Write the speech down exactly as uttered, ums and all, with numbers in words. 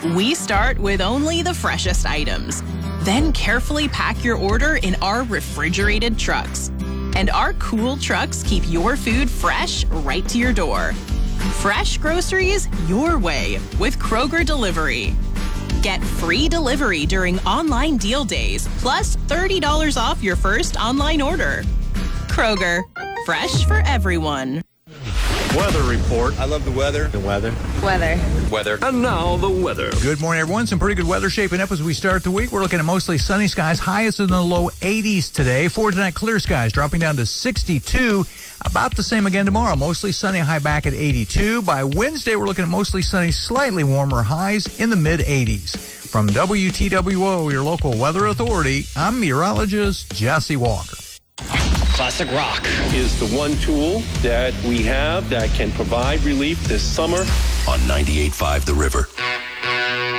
We start with only the freshest items, then carefully pack your order in our refrigerated trucks. And our cool trucks keep your food fresh right to your door. Fresh groceries your way with Kroger Delivery. Get free delivery during online deal days, plus thirty dollars off your first online order. Kroger, fresh for everyone. Weather report. I love the weather. The weather. Weather. Weather. And now the weather. Good morning, everyone. Some pretty good weather shaping up as we start the week. We're looking at mostly sunny skies, highest in the low eighties today. For tonight, clear skies dropping down to sixty-two. About the same again tomorrow. Mostly sunny, high back at eighty-two. By Wednesday, we're looking at mostly sunny, slightly warmer highs in the mid-eighties. From W T W O, your local weather authority, I'm meteorologist Jesse Walker. Classic rock is the one tool that we have that can provide relief this summer. On ninety-eight point five The River.